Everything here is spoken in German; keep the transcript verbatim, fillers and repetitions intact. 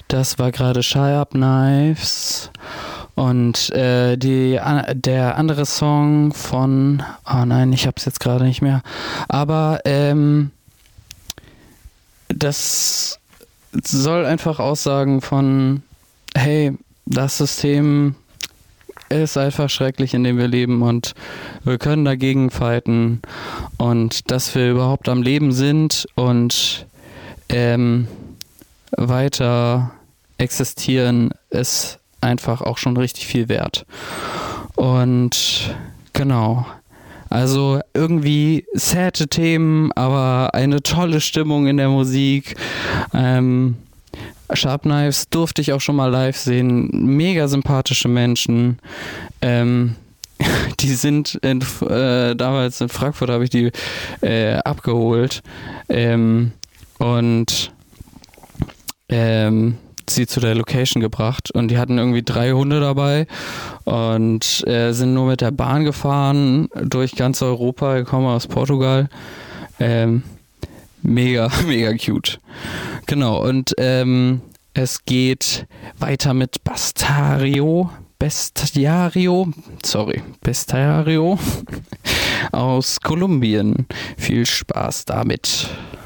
Das war gerade Sharp Knives. Und äh, die, der andere Song von, oh nein, ich hab's jetzt gerade nicht mehr, aber ähm, das soll einfach aussagen von, hey, das System ist einfach schrecklich, in dem wir leben und wir können dagegen fighten und dass wir überhaupt am Leben sind und ähm, weiter existieren, ist einfach auch schon richtig viel wert. Und genau, also irgendwie sad Themen, aber eine tolle Stimmung in der Musik. Ähm, Sharp Knives durfte ich auch schon mal live sehen. Mega sympathische Menschen. Ähm, die sind in, äh, damals in Frankfurt habe ich die äh, abgeholt. Ähm, und ähm, sie zu der Location gebracht und die hatten irgendwie drei Hunde dabei und äh, sind nur mit der Bahn gefahren durch ganz Europa, gekommen aus Portugal. Ähm, mega, mega cute. Genau, und ähm, es geht weiter mit Bastario, Bestiario, sorry, Bestiario aus Kolumbien. Viel Spaß damit.